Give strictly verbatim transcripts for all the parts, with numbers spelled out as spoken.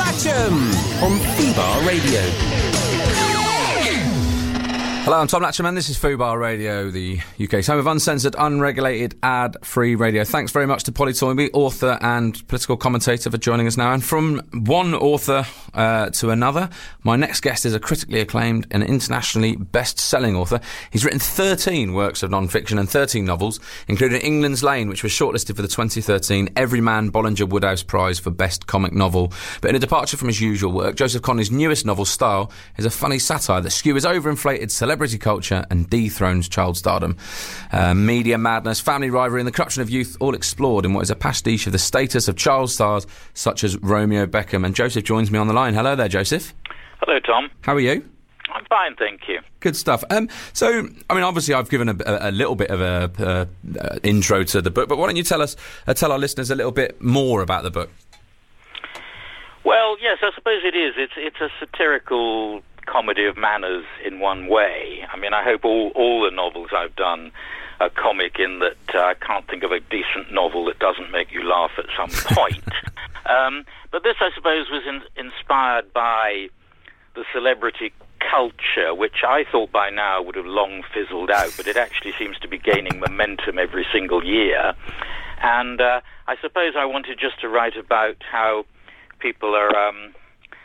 Latcham on Fubar Radio. Hello, I'm Tom Latcham and this is Fubar Radio, the U K's home of uncensored, unregulated, ad-free radio. Thanks very much to Polly Toynbee, author and political commentator, for joining us now. And from one author uh, to another, my next guest is a critically acclaimed and internationally best-selling author. He's written thirteen works of non-fiction and thirteen novels, including England's Lane, which was shortlisted for the twenty thirteen Everyman Bollinger Woodhouse Prize for Best Comic Novel. But in a departure from his usual work, Joseph Conley's newest novel, Style, is a funny satire that skewers overinflated celebrity Celebrity culture and dethrones child stardom. Uh, media madness, family rivalry and the corruption of youth, all explored in what is a pastiche of the status of child stars such as Romeo Beckham. And Joseph joins me on the line. Hello there, Joseph. Hello, Tom. How are you? I'm fine, thank you. Good stuff. Um, so, I mean, obviously I've given a, a, a little bit of a uh, uh, intro to the book, but why don't you tell us, uh, tell our listeners a little bit more about the book? Well, yes, I suppose it is. It's, it's a satirical comedy of manners in one way. I mean, I hope all, all the novels I've done are comic in that uh, I can't think of a decent novel that doesn't make you laugh at some point. um, but this, I suppose, was in, inspired by the celebrity culture, which I thought by now would have long fizzled out, but it actually seems to be gaining momentum every single year. And uh, I suppose I wanted just to write about how people are Um,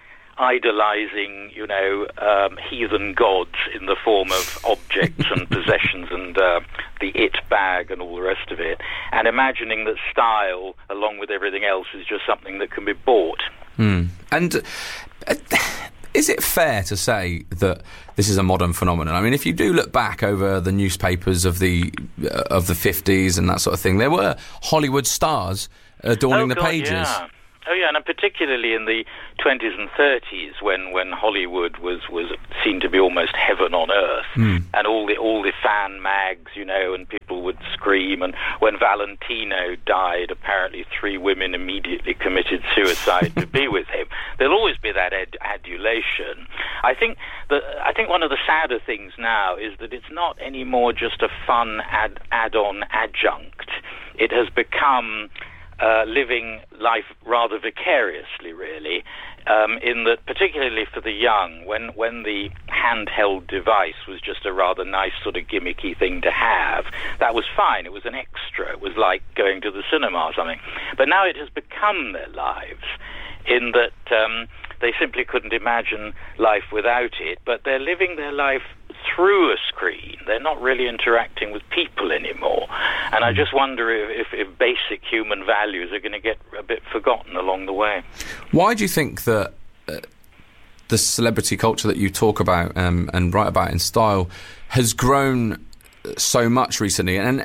idolizing, you know, um, heathen gods in the form of objects and possessions and uh, the it bag and all the rest of it, and imagining that style, along with everything else, is just something that can be bought. Mm. And uh, is it fair to say that this is a modern phenomenon? I mean, if you do look back over the newspapers of the uh, of the fifties and that sort of thing, there were Hollywood stars adorning oh, the God, pages. Yeah. Oh yeah, and particularly in the twenties and thirties, when, when Hollywood was, was seen to be almost heaven on earth, mm. and all the all the fan mags, you know, and people would scream. And when Valentino died, apparently three women immediately committed suicide to be with him. There'll always be that ad- adulation. I think that I think one of the sadder things now is that it's not anymore just a fun ad- add-on adjunct. It has become Uh, living life rather vicariously, really, um, in that, particularly for the young, when, when the handheld device was just a rather nice sort of gimmicky thing to have, that was fine. It was an extra. It was like going to the cinema or something. But now it has become their lives, in that um, they simply couldn't imagine life without it, but they're living their life through a screen. They're not really interacting with people anymore. And I just wonder if, if, if basic human values are going to get a bit forgotten along the way. Why do you think that uh, the celebrity culture that you talk about um, and write about in Style has grown so much recently? And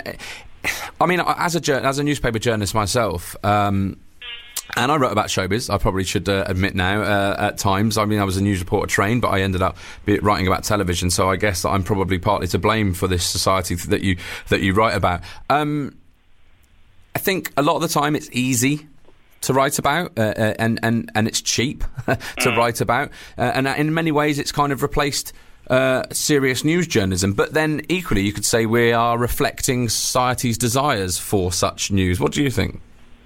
I mean, as a as a newspaper journalist myself, um, and I wrote about showbiz, I probably should uh, admit now, uh, at times. I mean, I was a news reporter trained, but I ended up be writing about television, so I guess that I'm probably partly to blame for this society that you that you write about. Um, I think a lot of the time it's easy to write about, uh, uh, and, and, and it's cheap to mm. write about, uh, and in many ways it's kind of replaced uh, serious news journalism. But then equally you could say we are reflecting society's desires for such news. What do you think?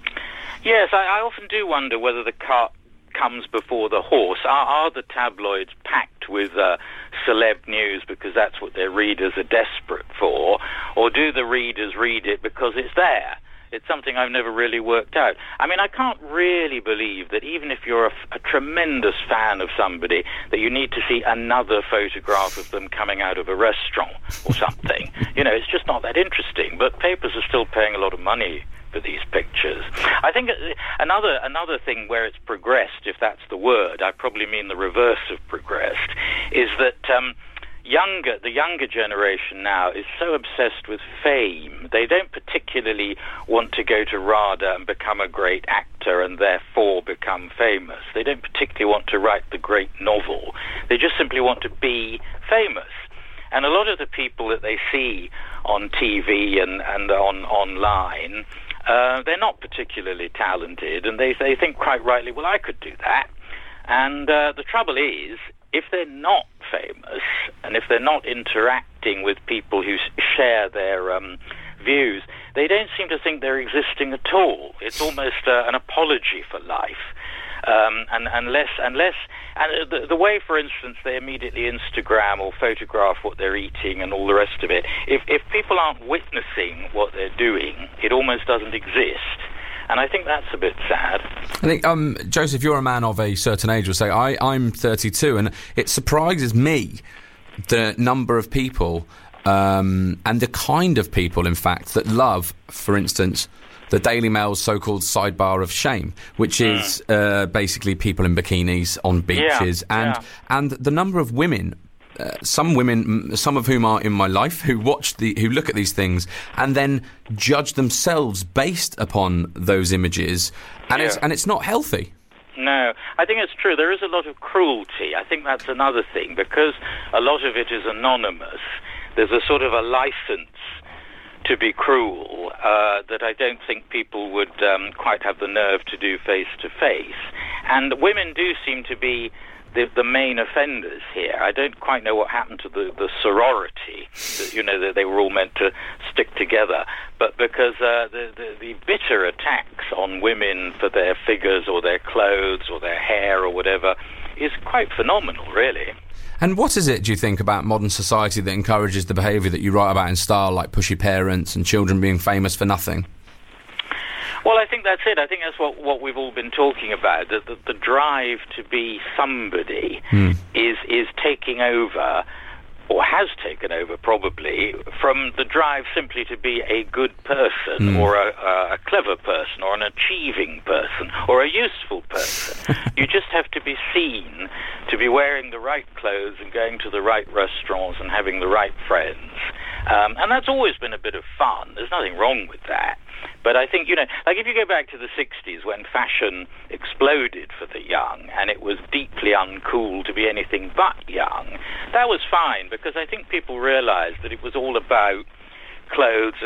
Yes, I, I often do wonder whether the cart comes before the horse. Are, are the tabloids packed with uh, celeb news because that's what their readers are desperate for, or do the readers read it because it's there? It's something I've never really worked out. I mean, I can't really believe that even if you're a, a tremendous fan of somebody, that you need to see another photograph of them coming out of a restaurant or something. You know, it's just not that interesting. But papers are still paying a lot of money for these pictures. I think another another thing where it's progressed, if that's the word, I probably mean the reverse of progressed, is that um, younger the younger generation now is so obsessed with fame. They don't particularly want to go to RADA and become a great actor and therefore become famous. They don't particularly want to write the great novel. They just simply want to be famous. And a lot of the people that they see on T V and, and on online, Uh, they're not particularly talented, and they, they think quite rightly, well, I could do that. And uh, the trouble is, if they're not famous, and if they're not interacting with people who share their um, views, they don't seem to think they're existing at all. It's almost uh, an apology for life. Um, and unless, unless, and the, the way, for instance, they immediately Instagram or photograph what they're eating and all the rest of it, if, if people aren't witnessing what they're doing, it almost doesn't exist. And I think that's a bit sad. I think, um, Joseph, you're a man of a certain age. We'll say I, I'm thirty-two, and it surprises me the number of people um, and the kind of people, in fact, that love, for instance, the Daily Mail's so-called sidebar of shame, which is uh, basically people in bikinis on beaches, yeah, and yeah. and the number of women, uh, some women, some of whom are in my life, who watch the, who look at these things and then judge themselves based upon those images, and yeah. it's and it's not healthy. No, I think it's true. There is a lot of cruelty. I think that's another thing, because a lot of it is anonymous. There's a sort of a license to be cruel uh, that I don't think people would um, quite have the nerve to do face to face. And women do seem to be the, the main offenders here. I don't quite know what happened to the, the sorority, that, you know, that they were all meant to stick together. But because uh, the, the, the bitter attacks on women for their figures or their clothes or their hair or whatever is quite phenomenal, really. And what is it, do you think, about modern society that encourages the behaviour that you write about in style, like pushy parents and children being famous for nothing? Well, I think that's it. I think that's what, what we've all been talking about. The, the, the drive to be somebody mm. is is taking over, or has taken over probably, from the drive simply to be a good person mm. or a, a clever person or an achieving person or a useful person. You just have to be seen to be wearing the right clothes and going to the right restaurants and having the right friends. Um, and that's always been a bit of fun. There's nothing wrong with that. But I think, you know, like if you go back to the sixties when fashion exploded for the young and it was deeply uncool to be anything but young, that was fine, because I think people realized that it was all about clothes